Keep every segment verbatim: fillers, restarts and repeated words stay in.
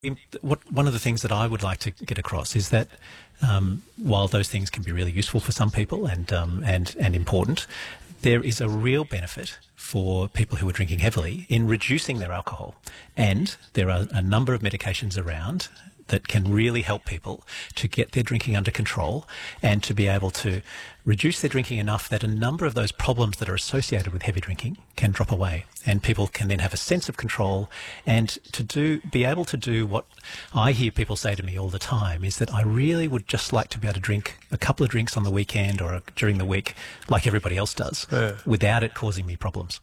in- what, one of the things that I would like to get across is that um, while those things can be really useful for some people and, um, and, and important, there is a real benefit for people who are drinking heavily in reducing their alcohol. And there are a number of medications around that can really help people to get their drinking under control and to be able to reduce their drinking enough that a number of those problems that are associated with heavy drinking can drop away, and people can then have a sense of control and to do be able to do what I hear people say to me all the time is that I really would just like to be able to drink a couple of drinks on the weekend or during the week like everybody else does, yeah. without it causing me problems.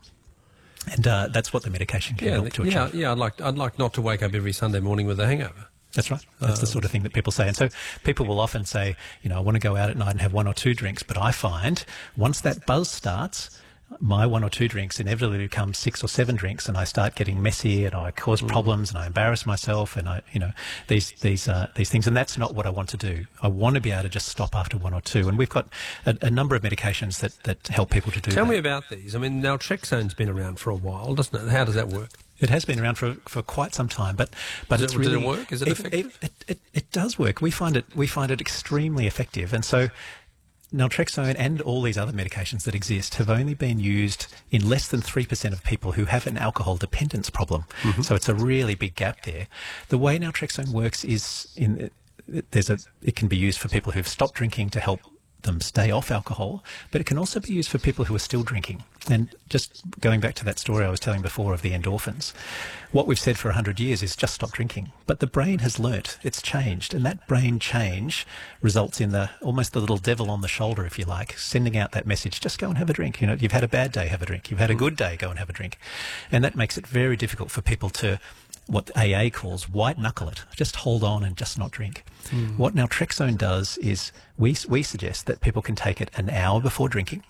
And uh, that's what the medication can Yeah, help to achieve. yeah, yeah. I'd like, I'd like not to wake up every Sunday morning with a hangover. That's right. That's uh, the sort of thing that people say. And so people will often say, you know, I want to go out at night and have one or two drinks, but I find once that buzz starts, my one or two drinks inevitably become six or seven drinks, and I start getting messy, and I cause mm. problems, and I embarrass myself, and I, you know, these these uh, these things. And that's not what I want to do. I want to be able to just stop after one or two. And we've got a, a number of medications that, that help people to do Tell that. me about these. I mean, naltrexone's been around for a while, doesn't it? How does that work? It has been around for for quite some time, but but does it's it, really does it work? Is it effective? It, it, it, it does work. We find it we find it extremely effective, and so naltrexone and all these other medications that exist have only been used in less than three percent of people who have an alcohol dependence problem. Mm-hmm. So it's a really big gap there. The way naltrexone works is in there's a it can be used for people who've stopped drinking to help them stay off alcohol, but it can also be used for people who are still drinking. And just going back to that story I was telling before of the endorphins, what we've said for one hundred years is just stop drinking. But the brain has learnt, it's changed, and that brain change results in the almost the little devil on the shoulder, if you like, sending out that message, just go and have a drink. You know, you've had a bad day, have a drink. You've had a good day, go and have a drink. And that makes it very difficult for people to, what A A calls white knuckle it, just hold on and just not drink. Mm. What naltrexone does is we we suggest that people can take it an hour before drinking,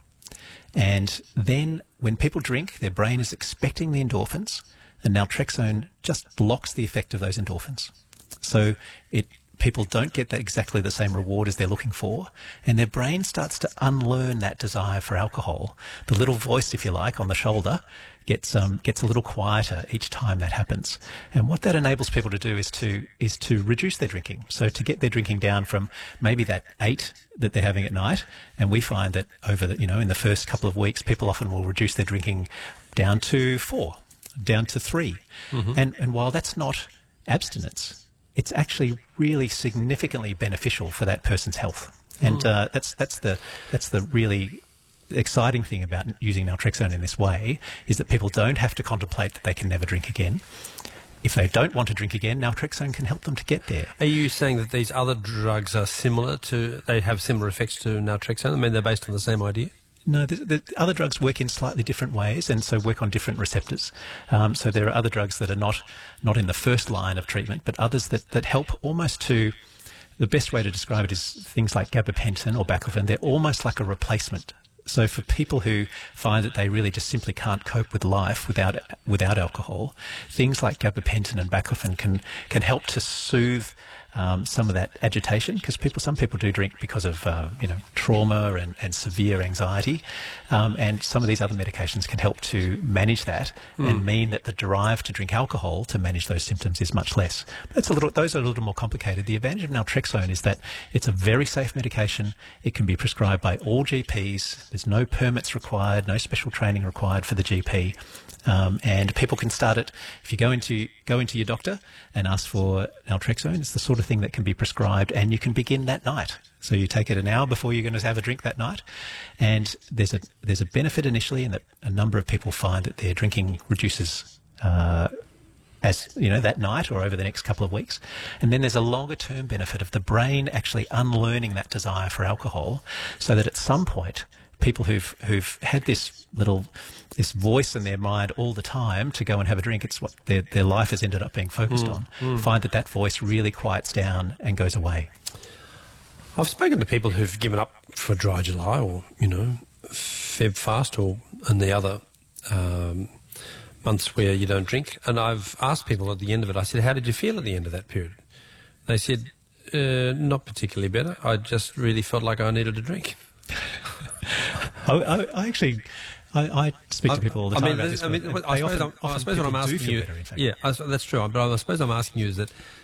and then when people drink, their brain is expecting the endorphins, and naltrexone just blocks the effect of those endorphins. So it people don't get that exactly the same reward as they're looking for, and their brain starts to unlearn that desire for alcohol. The little voice, if you like, on the shoulder gets um, gets a little quieter each time that happens. And what that enables people to do is to is to reduce their drinking. So to get their drinking down from maybe that eight that they're having at night, and we find that over the, you know, in the first couple of weeks, people often will reduce their drinking down to four, down to three. Mm-hmm. And and while that's not abstinence, it's actually really significantly beneficial for that person's health. And mm. uh, that's that's the that's the really exciting thing about using naltrexone in this way, is that people don't have to contemplate that they can never drink again. If they don't want to drink again, naltrexone can help them to get there. Are you saying that these other drugs are similar to, they have similar effects to naltrexone? I mean, they're based on the same idea? No, the, the other drugs work in slightly different ways, and so work on different receptors. Um, so there are other drugs that are not not in the first line of treatment, but others that, that help almost to, the best way to describe it is things like gabapentin or baclofen. They're almost like a replacement. So for people who find that they really just simply can't cope with life without without alcohol, things like gabapentin and baclofen can can help to soothe um, some of that agitation, because people, some people do drink because of uh, you know trauma and, and severe anxiety, um, and some of these other medications can help to manage that mm. and mean that the drive to drink alcohol to manage those symptoms is much less. That's a little; those are a little more complicated. The advantage of naltrexone is that it's a very safe medication. It can be prescribed by all G Ps. There's no permits required, no special training required for the G P. Um, and people can start it. If you go into go into your doctor and ask for naltrexone, it's the sort of thing that can be prescribed, and you can begin that night. So you take it an hour before you're going to have a drink that night, and there's a there's a benefit initially in that a number of people find that their drinking reduces uh, as you know that night or over the next couple of weeks, and then there's a longer term benefit of the brain actually unlearning that desire for alcohol, so that at some point people who've who've had this little this voice in their mind all the time to go and have a drink, it's what their their life has ended up being focused mm, on, mm. find that that voice really quiets down and goes away. I've spoken to people who've given up for Dry July or, you know, Feb Fast or and the other um, months where you don't drink, and I've asked people at the end of it, I said, how did you feel at the end of that period? They said, uh, not particularly better. I just really felt like I needed a drink. I, I, I actually, I, I speak to people all the time I mean, about this. I mean, I suppose, often, I'm, I suppose what I'm asking you, better, yeah, I, that's true. But I suppose I'm asking you is that